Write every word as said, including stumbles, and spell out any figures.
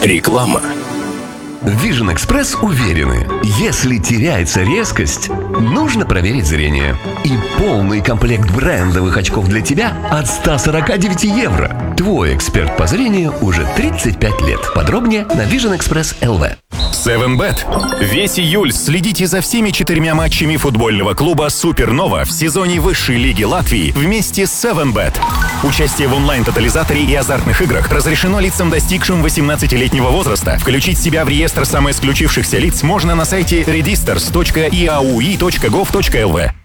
Реклама. Vision Express уверены, если теряется резкость, нужно проверить зрение. И полный комплект брендовых очков для тебя от ста сорока девяти евро. Твой эксперт по зрению уже тридцать пять лет. Подробнее на Vision Express эл ви. севен бет. Весь июль следите за всеми четырьмя матчами футбольного клуба «Супернова» в сезоне высшей лиги Латвии вместе с севен бет. Участие в онлайн-тотализаторе и азартных играх разрешено лицам, достигшим восемнадцатилетнего возраста. Включить себя в реестр самоисключившихся лиц можно на сайте redisters точка и эй ю и точка гов точка эл ви.